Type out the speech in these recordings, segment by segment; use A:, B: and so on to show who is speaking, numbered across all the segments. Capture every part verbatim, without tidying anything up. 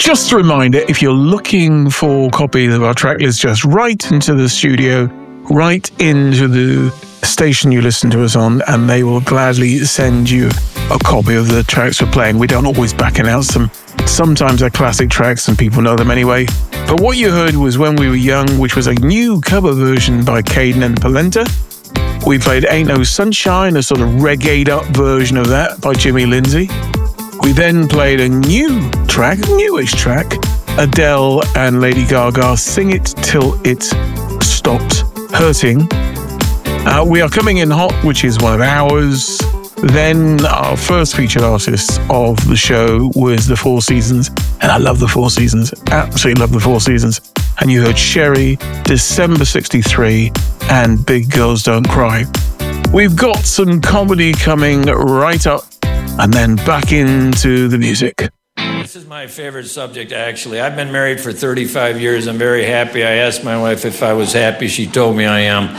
A: Just a reminder, if you're looking for copies of our track list, just write into the studio, write into the station you listen to us on, and they will gladly send you a copy of the tracks we're playing. We don't always back announce them. Sometimes they're classic tracks and people know them anyway. But what you heard was When We Were Young, which was a new cover version by Caden and Polenta. We played Ain't No Sunshine, a sort of reggae'd up version of that by Jimmy Lindsay. We then played a new track, newish track, Adele and Lady Gaga, Sing It Till It Stopped Hurting. Uh, we are coming in hot, which is one of ours. Then our first featured artist of the show was The Four Seasons. And I love The Four Seasons, absolutely love The Four Seasons. And you heard Sherry, December sixty-three, and Big Girls Don't Cry. We've got some comedy coming right up, and then back into the music.
B: This is my favorite subject, actually. I've been married for thirty-five years. I'm very happy. I asked my wife if I was happy. She told me I am.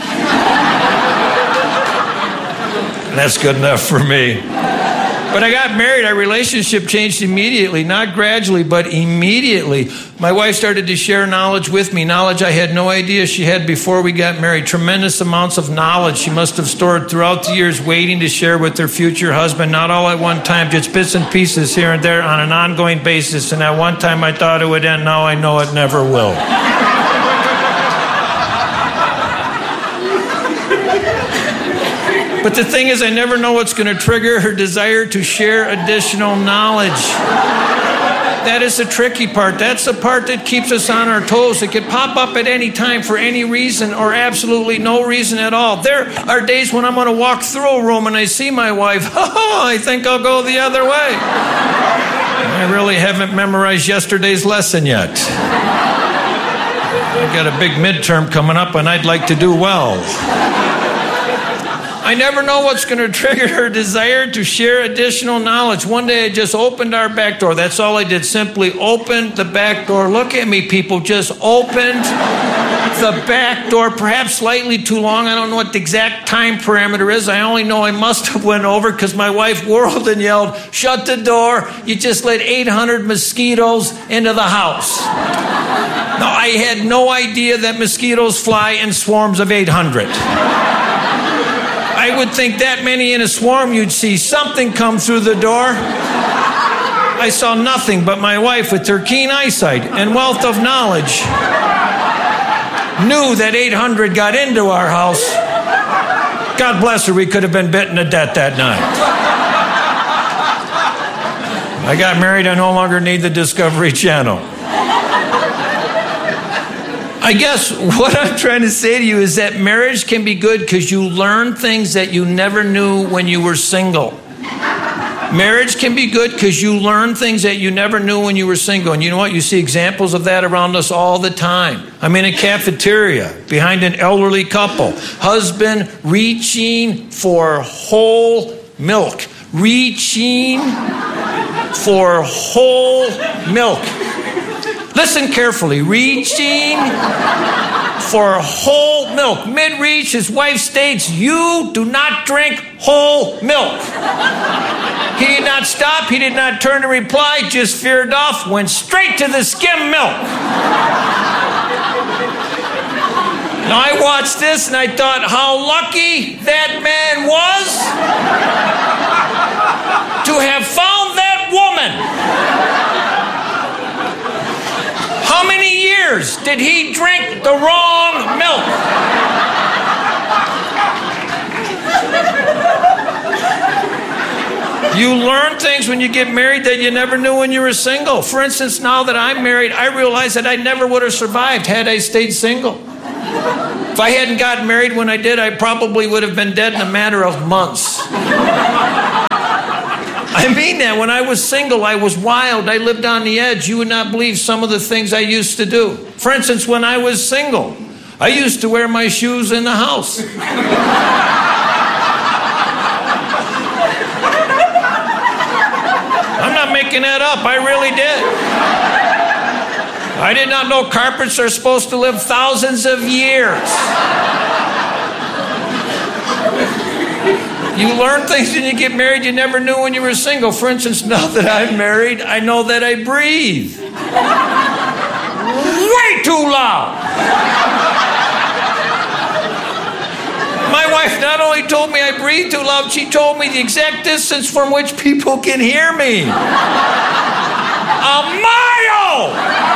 B: And that's good enough for me. But I got married. Our relationship changed immediately, not gradually, but immediately. My wife started to share knowledge with me, knowledge I had no idea she had before we got married. Tremendous amounts of knowledge she must have stored throughout the years, waiting to share with her future husband, not all at one time, just bits and pieces here and there on an ongoing basis. And at one time I thought it would end. Now I know it never will. But the thing is, I never know what's going to trigger her desire to share additional knowledge. That is the tricky part. That's the part that keeps us on our toes. It could pop up at any time for any reason or absolutely no reason at all. There are days when I'm going to walk through a room and I see my wife. Oh, I think I'll go the other way. I really haven't memorized yesterday's lesson yet. I've got a big midterm coming up and I'd like to do well. I never know what's going to trigger her desire to share additional knowledge. One day I just opened our back door. That's all I did, simply opened the back door. Look at me, people, just opened the back door, perhaps slightly too long. I don't know what the exact time parameter is. I only know I must have went over because my wife whirled and yelled, "Shut the door. You just let eight hundred mosquitoes into the house." Now, I had no idea that mosquitoes fly in swarms of eight hundred. I would think that many in a swarm, you'd see something come through the door. I saw nothing but my wife with her keen eyesight and wealth of knowledge knew that eight hundred got into our house. God bless her, we could have been bitten to death that night. I got married, I no longer need the Discovery Channel. I guess what I'm trying to say to you is that marriage can be good because you learn things that you never knew when you were single. Marriage can be good because you learn things that you never knew when you were single. And you know what? You see examples of that around us all the time. I'm in a cafeteria behind an elderly couple. Husband reaching for whole milk. Reaching for whole milk. Listen carefully. Reaching for whole milk. Mid-reach, his wife states, "You do not drink whole milk." He did not stop. He did not turn to reply. Just veered off. Went straight to the skim milk. Now, I watched this and I thought how lucky that man was to have found that woman. How many years did he drink the wrong milk? You learn things when you get married that you never knew when you were single. For instance, now that I'm married, I realize that I never would have survived had I stayed single. If I hadn't gotten married when I did, I probably would have been dead in a matter of months. I mean that. When I was single, I was wild. I lived on the edge. You would not believe some of the things I used to do. For instance, when I was single, I used to wear my shoes in the house. I'm not making that up. I really did. I did not know carpets are supposed to live thousands of years. You learn things when you get married you never knew when you were single. For instance, now that I'm married, I know that I breathe. Way too loud. My wife not only told me I breathe too loud, she told me the exact distance from which people can hear me. A mile!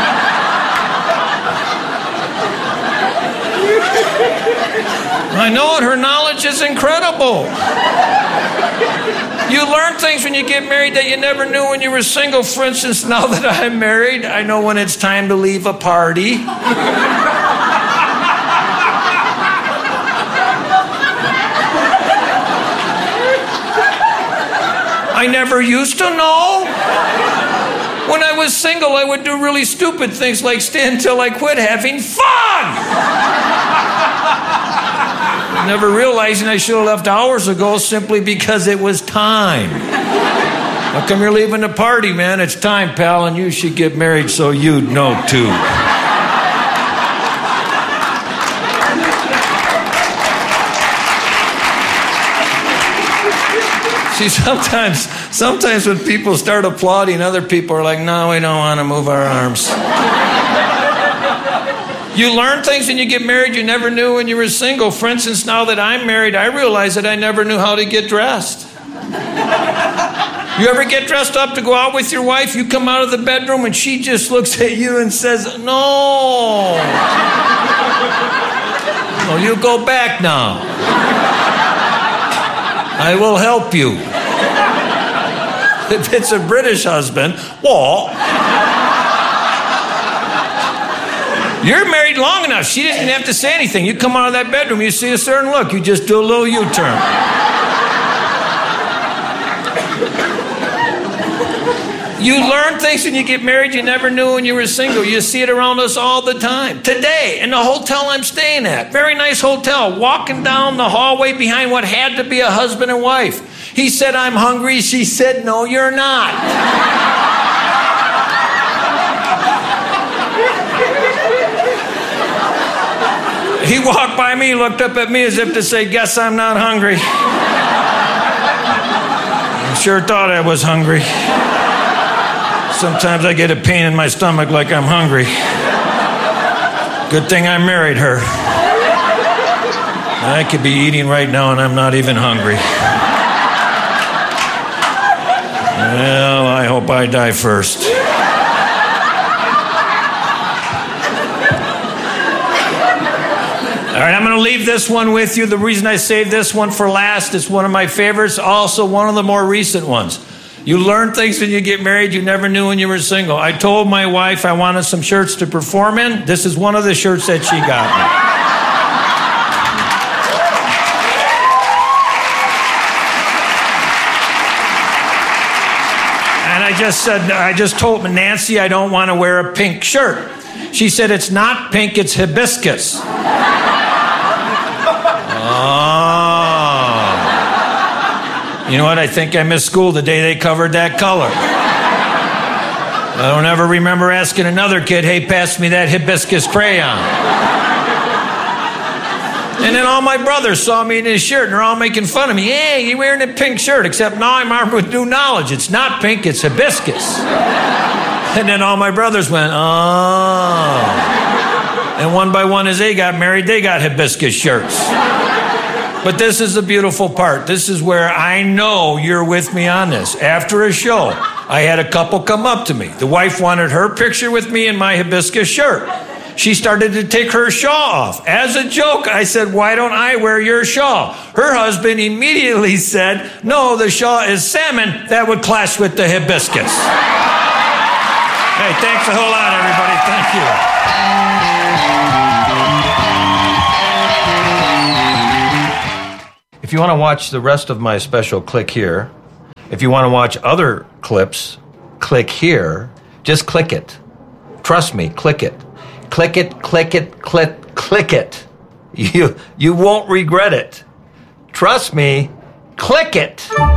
B: I know it. Her knowledge is incredible. You learn things when you get married that you never knew when you were single. For instance, now that I'm married, I know when it's time to leave a party. I never used to know. When I was single, I would do really stupid things like stay until I quit having fun. Never realizing I should have left hours ago simply because it was time. How come you're leaving the party, man? It's time, pal, and you should get married so you'd know too. See, sometimes, sometimes when people start applauding, other people are like, no, we don't want to move our arms. You learn things when you get married you never knew when you were single. For instance, now that I'm married, I realize that I never knew how to get dressed. You ever get dressed up to go out with your wife? You come out of the bedroom and she just looks at you and says, no. No, you go back now. I will help you. If it's a British husband, well, you're married long enough. She didn't have to say anything. You come out of that bedroom, you see a certain look. You just do a little U-turn. You learn things when you get married you never knew when you were single. You see it around us all the time. Today, in the hotel I'm staying at, very nice hotel, walking down the hallway behind what had to be a husband and wife. He said, I'm hungry. She said, no, you're not. He walked by me, looked up at me as if to say, guess I'm not hungry. I sure thought I was hungry. Sometimes I get a pain in my stomach like I'm hungry. Good thing I married her. I could be eating right now and I'm not even hungry. Well, I hope I die first. All right, I'm going to leave this one with you. The reason I saved this one for last is one of my favorites, also one of the more recent ones. You learn things when you get married you never knew when you were single. I told my wife I wanted some shirts to perform in. This is one of the shirts that she got me. And I just said, I just told Nancy I don't want to wear a pink shirt. She said, it's not pink, it's hibiscus. Oh. You know what? I think I missed school the day they covered that color. I don't ever remember asking another kid, hey, pass me that hibiscus crayon. And then all my brothers saw me in this shirt, and they're all making fun of me. Hey, you're wearing a pink shirt, except now I'm armed with new knowledge. It's not pink, it's hibiscus. And then all my brothers went, oh. And one by one, as they got married, they got hibiscus shirts. But this is the beautiful part. This is where I know you're with me on this. After a show, I had a couple come up to me. The wife wanted her picture with me in my hibiscus shirt. She started to take her shawl off. As a joke, I said, why don't I wear your shawl? Her husband immediately said, no, the shawl is salmon. That would clash with the hibiscus. Hey, thanks a whole lot, everybody. Thank you. If you want to watch the rest of my special, click here. If you want to watch other clips, click here. Just click it. Trust me, click it. Click it, click it, click, click it. You, you won't regret it. Trust me, click it.